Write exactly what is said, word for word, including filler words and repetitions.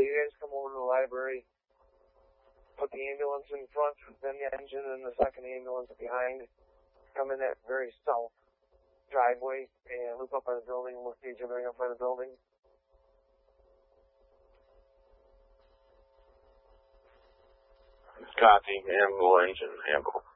you guys come over to the library, put the ambulance in front, then the engine, and the second ambulance behind. Come in that very south driveway and loop up by the building. We'll see each other up by the building. Copy. Handle engine. Handle.